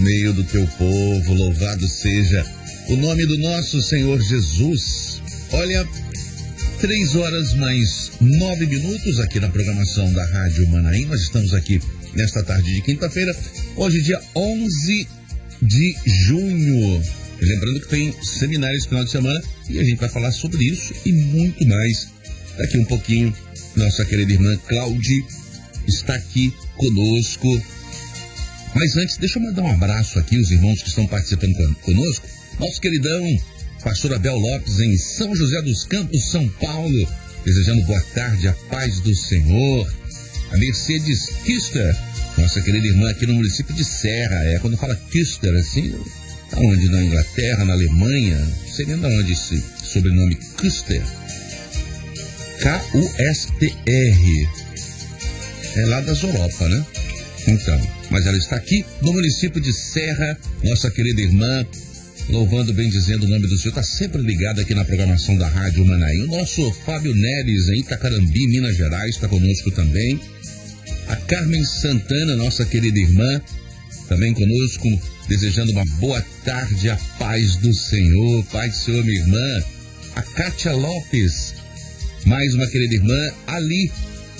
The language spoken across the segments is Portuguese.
Meio do teu povo, louvado seja o nome do nosso Senhor Jesus. Olha, 3h mais 9 aqui na programação da Rádio Manaim. Nós estamos aqui nesta tarde de quinta-feira, hoje dia 11 de junho. Lembrando que tem seminários no final de semana e a gente vai falar sobre isso e muito mais. Daqui um pouquinho, nossa querida irmã Cláudia está aqui conosco. Mas antes, deixa eu mandar um abraço aqui, os irmãos que estão participando conosco. Nosso queridão pastor Abel Lopes, em São José dos Campos, São Paulo, desejando boa tarde, a paz do Senhor. A Mercedes Kister, nossa querida irmã aqui no município de Serra. Quando fala Kister, assim, aonde? Na Inglaterra, na Alemanha? Não sei nem de onde esse sobrenome Kister. K-U-S-T-R. É lá das Europa, né? Então, mas ela está aqui no município de Serra, nossa querida irmã, louvando, bendizendo o nome do Senhor, está sempre ligada aqui na programação da Rádio Manaim. O nosso Fábio Neres, em Itacarambi, Minas Gerais, está conosco também. A Carmen Santana, nossa querida irmã, também conosco, desejando uma boa tarde, a paz do Senhor. Paz do Senhor, minha irmã. A Kátia Lopes, mais uma querida irmã, Ali.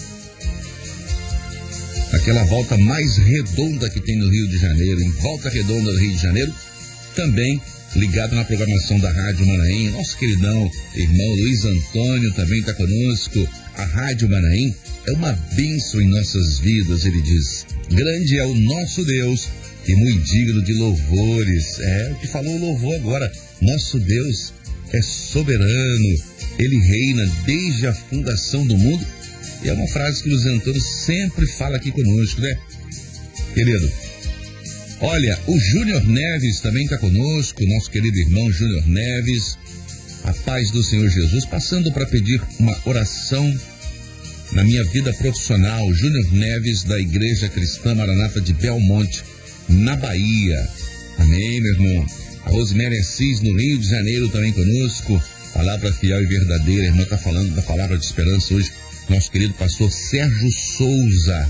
Aquela volta mais redonda que tem no Rio de Janeiro, em Volta Redonda do Rio de Janeiro, também ligado na programação da Rádio Manaim. Nosso queridão irmão Luiz Antônio também está conosco. A Rádio Manaim é uma bênção em nossas vidas, ele diz. Grande é o nosso Deus e muito digno de louvores. O que falou o louvor agora. Nosso Deus é soberano, ele reina desde a fundação do mundo. E é uma frase que o Luiz Antônio sempre fala aqui conosco, né, querido? Olha, o Júnior Neves também está conosco, nosso querido irmão Júnior Neves. A paz do Senhor Jesus, passando para pedir uma oração na minha vida profissional. Júnior Neves, da Igreja Cristã Maranata de Belmonte, na Bahia. Amém, meu irmão. A Rosemary Assis, no Rio de Janeiro, também conosco. Palavra fiel e verdadeira. A irmã está falando da palavra de esperança hoje. Nosso querido pastor Sérgio Souza.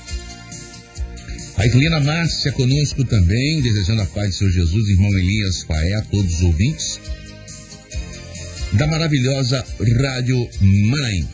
A Irlina Márcia conosco também, desejando a paz do Senhor Jesus, irmão Elias Faé, a todos os ouvintes da maravilhosa Rádio Manaim.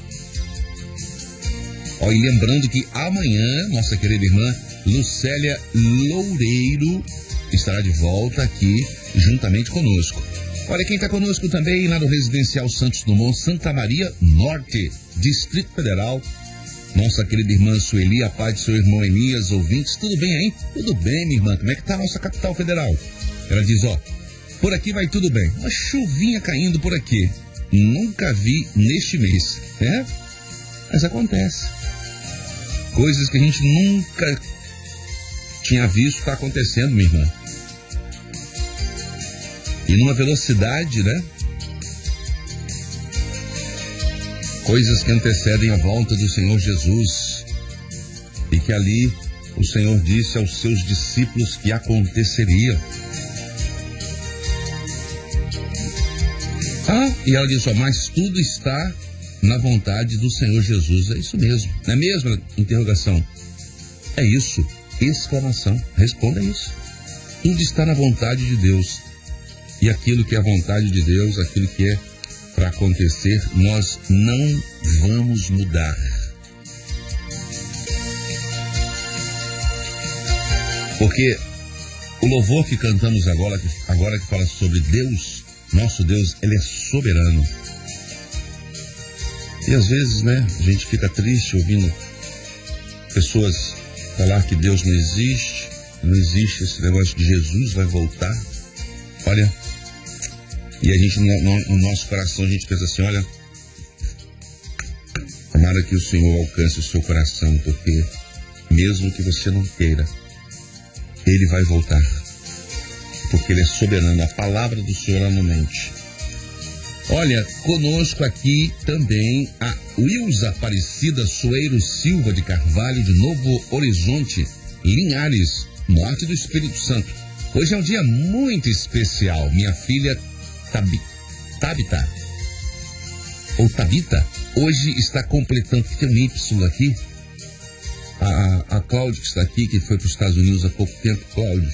E lembrando que amanhã, nossa querida irmã Lucélia Loureiro estará de volta aqui juntamente conosco. Olha quem está conosco também lá no Residencial Santos Dumont, Santa Maria Norte, Distrito Federal. Nossa querida irmã Sueli, a paz do seu irmão Elias, ouvintes, tudo bem aí? Tudo bem, minha irmã, como é que tá a nossa capital federal? Ela diz, por aqui vai tudo bem. Uma chuvinha caindo por aqui. Nunca vi neste mês, né? Mas acontece. Coisas que a gente nunca tinha visto tá acontecendo, minha irmã. E numa velocidade, né? Coisas que antecedem a volta do Senhor Jesus. E que ali o Senhor disse aos seus discípulos que aconteceria. E ela disse, mas tudo está na vontade do Senhor Jesus. É isso mesmo. Não é mesmo? Interrogação. É isso. Exclamação. Responda isso. Tudo está na vontade de Deus. E aquilo que é a vontade de Deus, aquilo que é para acontecer, nós não vamos mudar. Porque o louvor que cantamos agora que fala sobre Deus, nosso Deus, ele é soberano. E às vezes, né, a gente fica triste ouvindo pessoas falar que Deus não existe esse negócio de Jesus vai voltar. Olha, e a gente, no nosso coração, a gente pensa assim, olha, tomara que o Senhor alcance o seu coração, porque mesmo que você não queira, Ele vai voltar, porque Ele é soberano, a palavra do Senhor ela não mente. Olha, conosco aqui também a Wilza Aparecida Soeiro Silva de Carvalho, de Novo Horizonte, Linhares, norte do Espírito Santo. Hoje é um dia muito especial. Minha filha Tabita, hoje está completando, tem um Y aqui. A Cláudia que está aqui, que foi para os Estados Unidos há pouco tempo. Cláudia,